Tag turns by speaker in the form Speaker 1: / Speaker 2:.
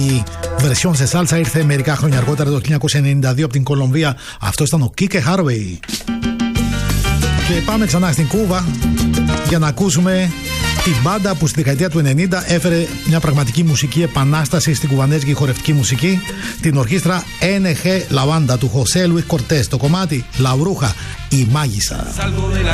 Speaker 1: Η version σε σάλσα ήρθε μερικά χρόνια αργότερα, το 1992, από την Κολομβία. Αυτό ήταν ο Κίκε Χάρβεϊ. Και πάμε ξανά στην Κούβα για να ακούσουμε την μπάντα που στη δεκαετία του 90 έφερε μια πραγματική μουσική επανάσταση στην κουβανέζικη χορευτική μουσική, την ορχήστρα NG La Banda του José Luis Cortés. Το κομμάτι La Bruja, η Μάγισσα.